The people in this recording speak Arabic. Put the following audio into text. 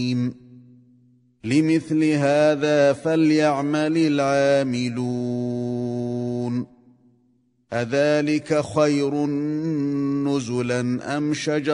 لمثل هذا فليعمل العاملون أذلك خير نزلا أم شجرة